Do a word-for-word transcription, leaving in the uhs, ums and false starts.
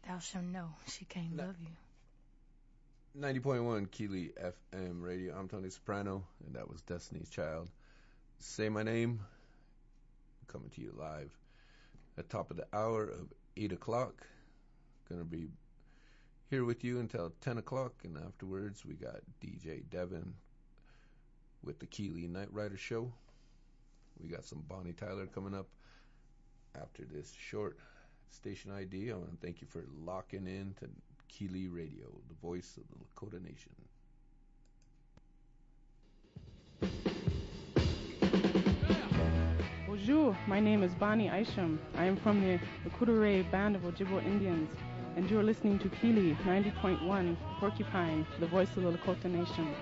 Thou shalt know she can't No. love you. ninety point one Keely F M Radio. I'm Tony Soprano, and that was Destiny's Child. Say my name. Coming to you live at top of the hour of eight o'clock. Gonna be here with you until ten o'clock, and afterwards we got D J Devin with the Keely Night Rider Show. We got some Bonnie Tyler coming up after this short station I D. I want to thank you for locking in to Keely Radio, the voice of the Lakota Nation. Bonjour, my name is Bonnie Isham. I am from the Lakota Band of Ojibwe Indians, and you are listening to Keely ninety point one Porcupine, the voice of the Lakota Nation.